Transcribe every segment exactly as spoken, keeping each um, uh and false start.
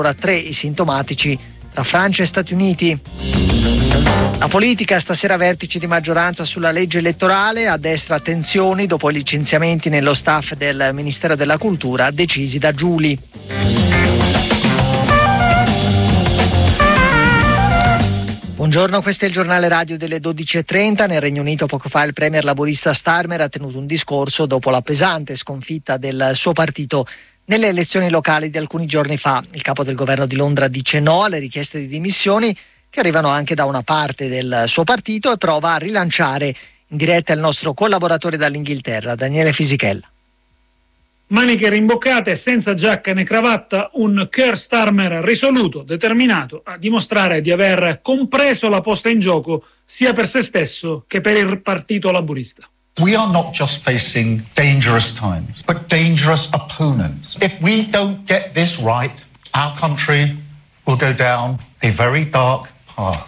Ora tre i sintomatici tra Francia e Stati Uniti. La politica, stasera vertici di maggioranza sulla legge elettorale, a destra tensioni dopo i licenziamenti nello staff del Ministero della Cultura decisi da Giuli. Buongiorno, questo è il giornale radio delle dodici e trenta. Nel Regno Unito poco fa il premier laburista Starmer ha tenuto un discorso dopo la pesante sconfitta del suo partito nelle elezioni locali di alcuni giorni fa. Il capo del governo di Londra dice no alle richieste di dimissioni che arrivano anche da una parte del suo partito e prova a rilanciare in diretta il nostro collaboratore dall'Inghilterra, Daniele Fisichella. Maniche rimboccate, senza giacca né cravatta, un Keir Starmer risoluto, determinato a dimostrare di aver compreso la posta in gioco sia per se stesso che per il partito laburista. We are not just facing dangerous times, but dangerous opponents. If we don't get this right, our country will go down a very dark path.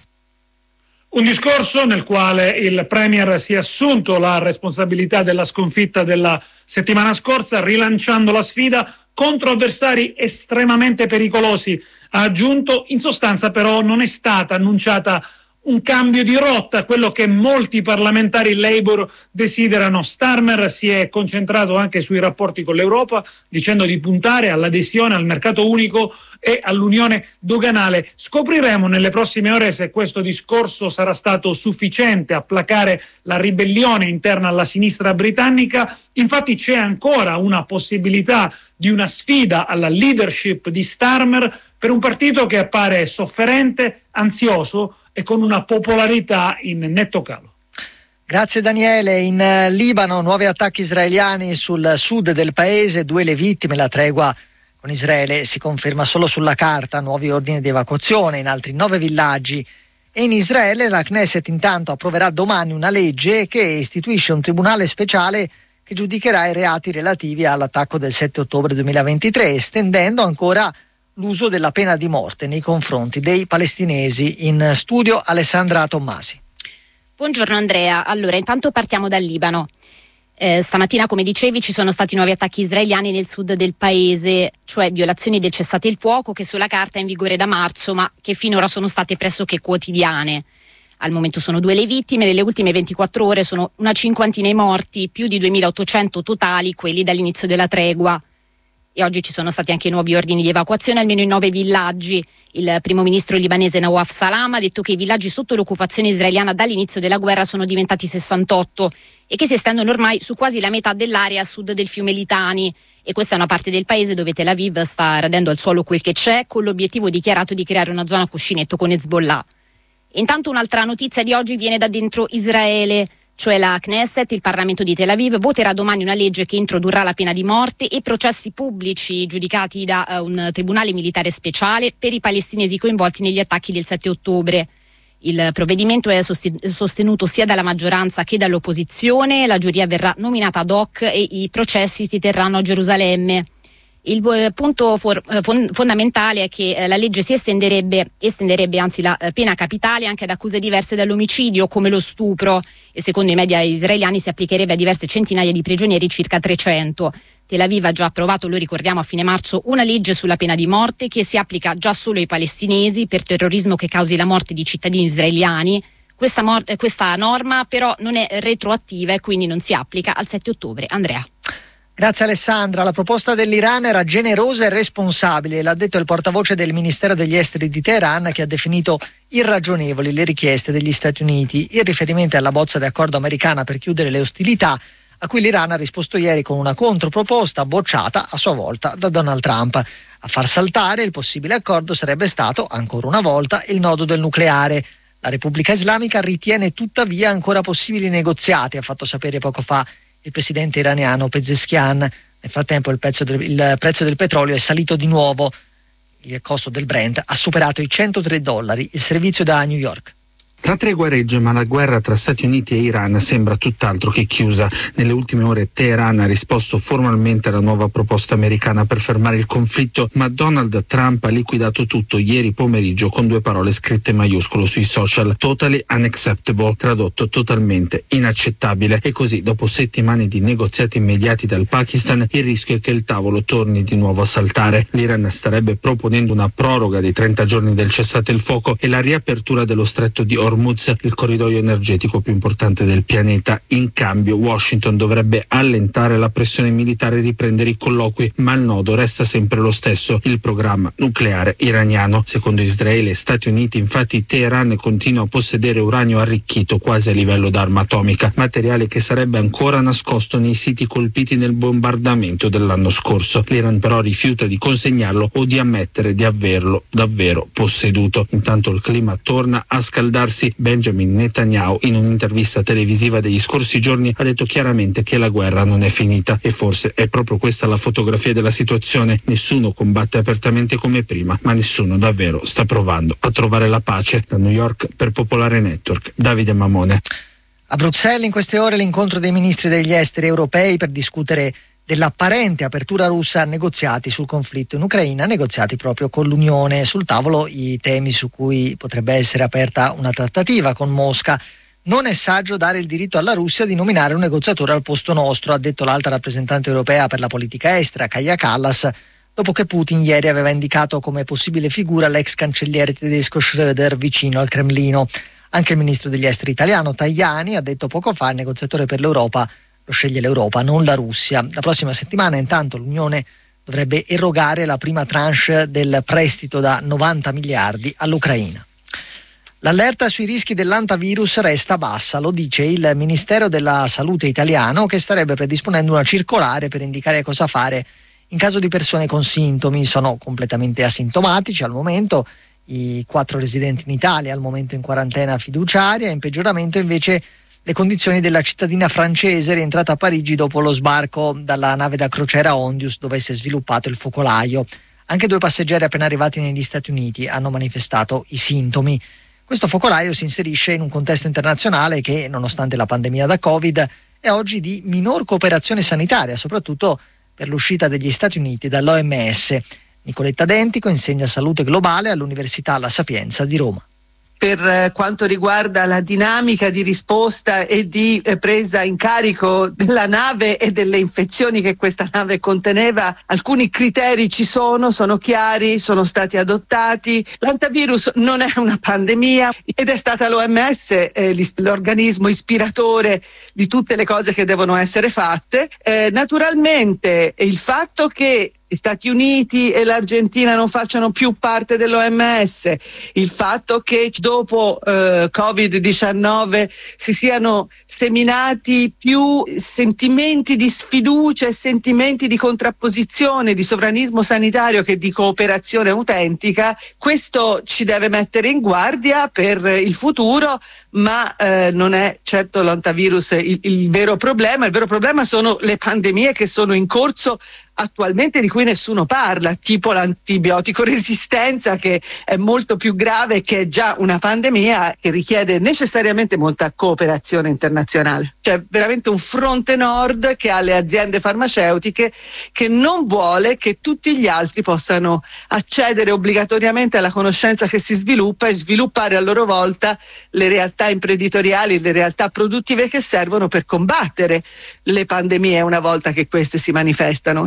Un discorso nel quale il premier si è assunto la responsabilità della sconfitta della settimana scorsa, rilanciando la sfida contro avversari estremamente pericolosi. Ha aggiunto, in sostanza però non è stata annunciata un cambio di rotta, quello che molti parlamentari Labour desiderano. Starmer si è concentrato anche sui rapporti con l'Europa, dicendo di puntare all'adesione al mercato unico e all'unione doganale. Scopriremo nelle prossime ore se questo discorso sarà stato sufficiente a placare la ribellione interna alla sinistra britannica. Infatti c'è ancora una possibilità di una sfida alla leadership di Starmer per un partito che appare sofferente, ansioso e con una popolarità in netto calo. Grazie Daniele. In Libano nuovi attacchi israeliani sul sud del paese, due le vittime, la tregua con Israele si conferma solo sulla carta, nuovi ordini di evacuazione in altri nove villaggi. E in Israele la Knesset intanto approverà domani una legge che istituisce un tribunale speciale che giudicherà i reati relativi all'attacco del sette ottobre duemilaventitré, estendendo ancora l'uso della pena di morte nei confronti dei palestinesi. In studio Alessandra Tommasi. Buongiorno Andrea, allora intanto partiamo dal Libano. Eh, stamattina, come dicevi, ci sono stati nuovi attacchi israeliani nel sud del paese, cioè violazioni del cessate il fuoco che sulla carta è in vigore da marzo ma che finora sono state pressoché quotidiane. Al momento sono due le vittime, nelle ultime ventiquattro ore sono una cinquantina i morti, più di duemilaottocento totali quelli dall'inizio della tregua. E oggi ci sono stati anche nuovi ordini di evacuazione almeno in nove villaggi. Il primo ministro libanese Nawaf Salam ha detto che i villaggi sotto l'occupazione israeliana dall'inizio della guerra sono diventati sessantotto e che si estendono ormai su quasi la metà dell'area a sud del fiume Litani. E questa è una parte del paese dove Tel Aviv sta radendo al suolo quel che c'è, con l'obiettivo dichiarato di creare una zona cuscinetto con Hezbollah. Intanto un'altra notizia di oggi viene da dentro Israele. Cioè la Knesset, il Parlamento di Tel Aviv, voterà domani una legge che introdurrà la pena di morte e processi pubblici giudicati da uh, un tribunale militare speciale per i palestinesi coinvolti negli attacchi del sette ottobre. Il provvedimento è sostenuto sia dalla maggioranza che dall'opposizione, la giuria verrà nominata ad hoc e i processi si terranno a Gerusalemme. Il punto for, fond, fondamentale è che eh, la legge si estenderebbe, estenderebbe anzi la eh, pena capitale anche ad accuse diverse dall'omicidio come lo stupro e secondo i media israeliani si applicherebbe a diverse centinaia di prigionieri, circa trecento. Tel Aviv ha già approvato, lo ricordiamo, a fine marzo una legge sulla pena di morte che si applica già solo ai palestinesi per terrorismo che causi la morte di cittadini israeliani. Questa, mor- questa norma però non è retroattiva e quindi non si applica al sette ottobre. Andrea. Grazie Alessandra. La proposta dell'Iran era generosa e responsabile, l'ha detto il portavoce del Ministero degli Esteri di Teheran, che ha definito irragionevoli le richieste degli Stati Uniti in riferimento alla bozza di accordo americana per chiudere le ostilità, a cui l'Iran ha risposto ieri con una controproposta bocciata a sua volta da Donald Trump. A far saltare il possibile accordo sarebbe stato, ancora una volta, il nodo del nucleare. La Repubblica Islamica ritiene tuttavia ancora possibili negoziati, ha fatto sapere poco fa il presidente iraniano Pezeshkian. Nel frattempo il, pezzo del, il prezzo del petrolio è salito di nuovo, il costo del Brent ha superato i centotré dollari, il servizio da New York. La tregua regge, ma la guerra tra Stati Uniti e Iran sembra tutt'altro che chiusa. Nelle ultime ore Teheran ha risposto formalmente alla nuova proposta americana per fermare il conflitto, ma Donald Trump ha liquidato tutto ieri pomeriggio con due parole scritte in maiuscolo sui social: totally unacceptable, tradotto totalmente inaccettabile. E così, dopo settimane di negoziati immediati dal Pakistan, il rischio è che il tavolo torni di nuovo a saltare. L'Iran starebbe proponendo una proroga dei trenta giorni del cessate il fuoco e la riapertura dello stretto di Hormuz, il corridoio energetico più importante del pianeta. In cambio, Washington dovrebbe allentare la pressione militare e riprendere i colloqui, ma il nodo resta sempre lo stesso: il programma nucleare iraniano. Secondo Israele e Stati Uniti, infatti, Teheran continua a possedere uranio arricchito quasi a livello d'arma atomica, materiale che sarebbe ancora nascosto nei siti colpiti nel bombardamento dell'anno scorso. L'Iran però rifiuta di consegnarlo o di ammettere di averlo davvero posseduto. Intanto il clima torna a scaldarsi. Benjamin Netanyahu, in un'intervista televisiva degli scorsi giorni, ha detto chiaramente che la guerra non è finita, e forse è proprio questa la fotografia della situazione. Nessuno combatte apertamente come prima, ma nessuno davvero sta provando a trovare la pace. Da New York per Popolare Network, Davide Mamone. A Bruxelles in queste ore l'incontro dei ministri degli esteri europei per discutere dell'apparente apertura russa a negoziati sul conflitto in Ucraina, negoziati proprio con l'Unione. Sul tavolo i temi su cui potrebbe essere aperta una trattativa con Mosca. Non è saggio dare il diritto alla Russia di nominare un negoziatore al posto nostro, ha detto l'alta rappresentante europea per la politica estera, Kaja Kallas, dopo che Putin ieri aveva indicato come possibile figura l'ex cancelliere tedesco Schröder vicino al Cremlino. Anche il ministro degli esteri italiano Tajani ha detto poco fa: il negoziatore per l'Europa lo sceglie l'Europa, non la Russia. La prossima settimana intanto l'Unione dovrebbe erogare la prima tranche del prestito da novanta miliardi all'Ucraina. L'allerta sui rischi dell'antivirus resta bassa, lo dice il Ministero della Salute italiano, che starebbe predisponendo una circolare per indicare cosa fare in caso di persone con sintomi. Sono completamente asintomatici al momento i quattro residenti in Italia, al momento in quarantena fiduciaria. In peggioramento invece le condizioni della cittadina francese rientrata a Parigi dopo lo sbarco dalla nave da crociera Ondius, dove si è sviluppato il focolaio. Anche due passeggeri appena arrivati negli Stati Uniti hanno manifestato i sintomi. Questo focolaio si inserisce in un contesto internazionale che, nonostante la pandemia da Covid, è oggi di minor cooperazione sanitaria, soprattutto per l'uscita degli Stati Uniti dall'O M S. Nicoletta Dentico insegna salute globale all'Università La Sapienza di Roma. Per quanto riguarda la dinamica di risposta e di presa in carico della nave e delle infezioni che questa nave conteneva, alcuni criteri ci sono, sono chiari, sono stati adottati. L'antivirus non è una pandemia ed è stata l'O M S eh, l'organismo ispiratore di tutte le cose che devono essere fatte. Eh, naturalmente il fatto che gli Stati Uniti e l'Argentina non facciano più parte dell'O M S, il fatto che dopo eh, covid diciannove si siano seminati più sentimenti di sfiducia e sentimenti di contrapposizione, di sovranismo sanitario che di cooperazione autentica, questo ci deve mettere in guardia per il futuro, ma eh, non è certo l'antivirus il, il vero problema. Il vero problema sono le pandemie che sono in corso attualmente, di cui nessuno parla, tipo l'antibiotico resistenza, che è molto più grave, che è già una pandemia che richiede necessariamente molta cooperazione internazionale. C'è veramente un fronte nord che ha le aziende farmaceutiche che non vuole che tutti gli altri possano accedere obbligatoriamente alla conoscenza che si sviluppa e sviluppare a loro volta le realtà imprenditoriali, le realtà produttive che servono per combattere le pandemie una volta che queste si manifestano.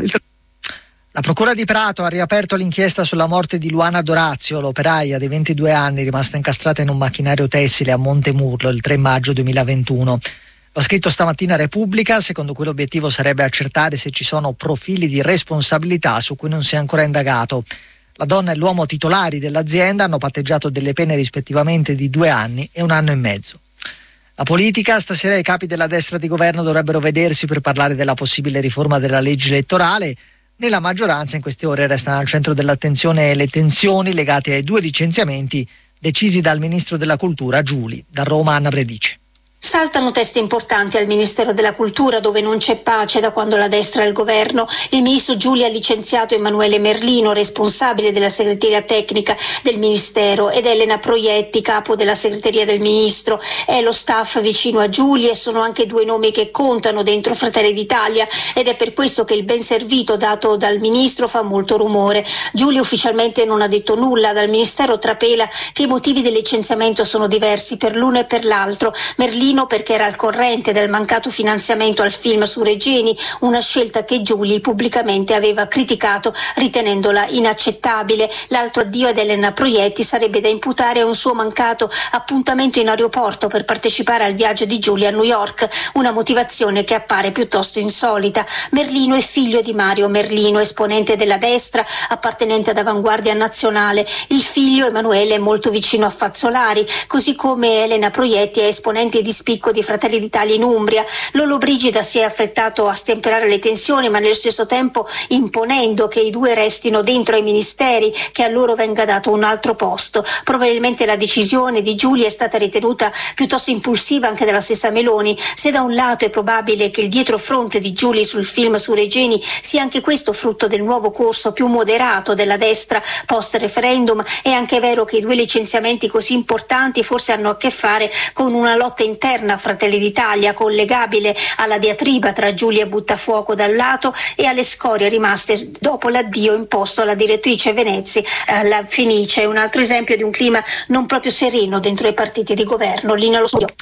La Procura di Prato ha riaperto l'inchiesta sulla morte di Luana Dorazio, l'operaia di ventidue anni rimasta incastrata in un macchinario tessile a Montemurlo il tre maggio duemilaventuno. Lo ha scritto stamattina Repubblica, secondo cui l'obiettivo sarebbe accertare se ci sono profili di responsabilità su cui non si è ancora indagato. La donna e l'uomo titolari dell'azienda hanno patteggiato delle pene rispettivamente di due anni e un anno e mezzo. La politica: stasera i capi della destra di governo dovrebbero vedersi per parlare della possibile riforma della legge elettorale. Nella maggioranza in queste ore restano al centro dell'attenzione le tensioni legate ai due licenziamenti decisi dal ministro della Cultura Giuli. Da Roma Anna Predice. Saltano teste importanti al Ministero della Cultura, dove non c'è pace da quando la destra è al governo. Il ministro Giulia ha licenziato Emanuele Merlino, responsabile della segreteria tecnica del Ministero, ed Elena Proietti, capo della segreteria del ministro. È lo staff vicino a Giulia e sono anche due nomi che contano dentro Fratelli d'Italia, ed è per questo che il ben servito dato dal ministro fa molto rumore. Giulia ufficialmente non ha detto nulla, dal Ministero trapela che i motivi del licenziamento sono diversi per l'uno e per l'altro. Merlino perché era al corrente del mancato finanziamento al film su Regeni, una scelta che Giulia pubblicamente aveva criticato ritenendola inaccettabile. L'altro addio ad Elena Proietti sarebbe da imputare a un suo mancato appuntamento in aeroporto per partecipare al viaggio di Giulia a New York, una motivazione che appare piuttosto insolita. Merlino è figlio di Mario Merlino, esponente della destra, appartenente ad Avanguardia Nazionale. Il figlio Emanuele è molto vicino a Fazzolari, così come Elena Proietti è esponente di spicco di Fratelli d'Italia in Umbria. Lollobrigida si è affrettato a stemperare le tensioni, ma nello stesso tempo imponendo che i due restino dentro ai ministeri, che a loro venga dato un altro posto. Probabilmente la decisione di Giulia è stata ritenuta piuttosto impulsiva anche dalla stessa Meloni. Se da un lato è probabile che il dietrofront di Giulia sul film su Regeni sia anche questo frutto del nuovo corso più moderato della destra post referendum, è anche vero che i due licenziamenti così importanti forse hanno a che fare con una lotta interna a Fratelli d'Italia, collegabile alla diatriba tra Giulia Buttafuoco da un lato e alle scorie rimaste dopo l'addio imposto alla direttrice Venezzi, alla Fenice. Un altro esempio di un clima non proprio sereno dentro i partiti di governo. Lì nello studio.